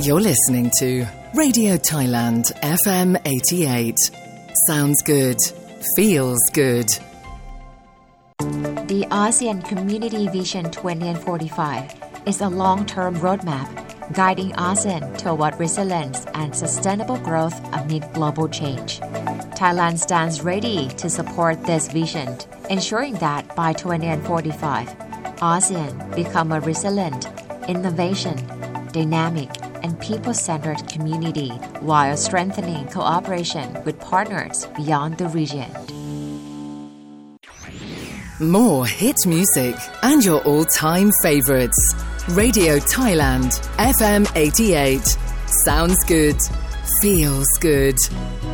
You're listening to Radio Thailand FM 88. Sounds good. Feels good. The ASEAN Community Vision 2045 is a long-term roadmap guiding ASEAN toward resilience and sustainable growth amid global change. Thailand stands ready to support this vision, ensuring that by 2045, ASEAN become a resilient, innovation, dynamic, and people-centered community while strengthening cooperation with partners beyond the region. More hit music and your all-time favorites. Radio Thailand FM 88. Sounds good. Feels good.